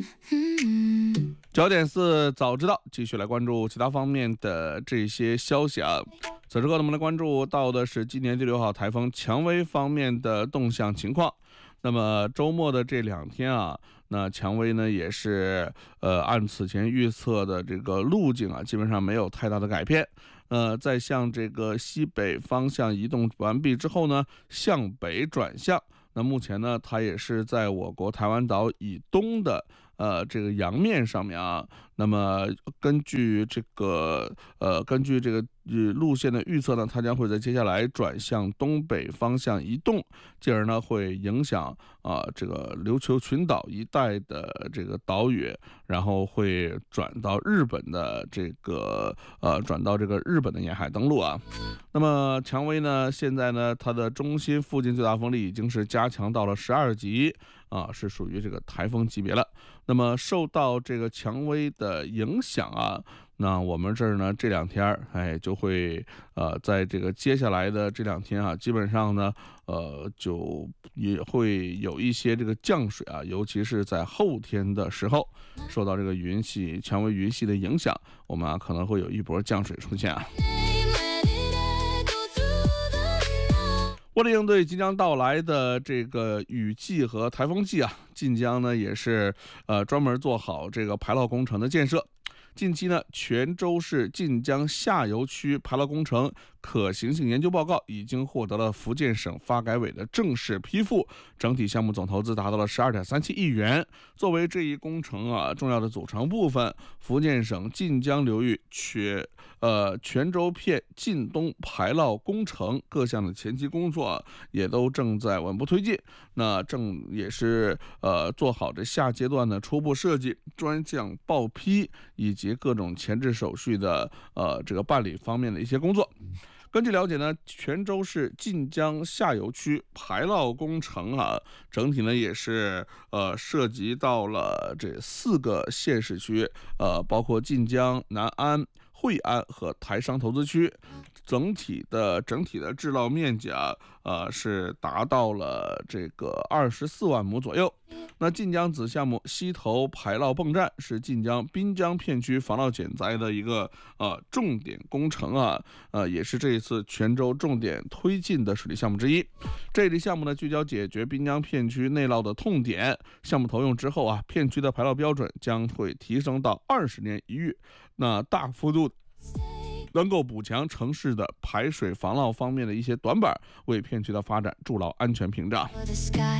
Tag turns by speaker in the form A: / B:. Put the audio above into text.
A: 9:04早知道，继续来关注其他方面的这些消息啊。此时我们来关注到的是今年第6号台风蔷薇方面的动向情况。那么周末的这2天啊，那蔷薇呢也是按此前预测的这个路径啊，基本上没有太大的改变。在向这个西北方向移动完毕之后呢，向北转向。那目前呢，它也是在我国台湾岛以东的这个洋面上面啊。那么根据这个路线的预测呢，它将会在接下来转向东北方向移动，进而呢会影响这个琉球群岛一带的这个岛屿，然后会转到日本的日本的沿海登陆啊。那么蔷薇呢，现在呢它的中心附近最大风力已经是加强到了12级啊，是属于这个台风级别了。那么受到这个蔷薇的影响啊，那我们这儿呢这2天就会在这个接下来的这2天啊，基本上呢就也会有一些这个降水啊，尤其是在后天的时候，受到这个蔷薇云系的影响，我们可能会有一波降水出现啊。为了应对即将到来的这个雨季和台风季啊，晋江呢也是专门做好这个排涝工程的建设。近期呢，泉州市晋江下游区排涝工程可行性研究报告已经获得了福建省发改委的正式批复，整体项目总投资达到了12.37亿元。作为这一工程重要的组成部分，福建省晋江流域泉州片晋东排涝工程各项的前期工作也都正在稳步推进。那也是做好这下阶段的初步设计、专项报批以及各种前置手续的这个办理方面的一些工作。根据了解呢，泉州市晋江下游区排涝工程整体呢也是涉及到了这4个县市区，包括晋江、南安、惠安和台商投资区，整体的制涝面积是达到了这个24万亩左右。那晋江子项目西头排涝泵站是晋江滨江片区防涝减灾的一个重点工程也是这一次泉州重点推进的水利项目之一。这类项目呢，聚焦解决滨江片区内涝的痛点。项目投用之后片区的排涝标准将会提升到20年一遇，那大幅度能够补强城市的排水防涝方面的一些短板，为片区的发展筑牢安全屏障。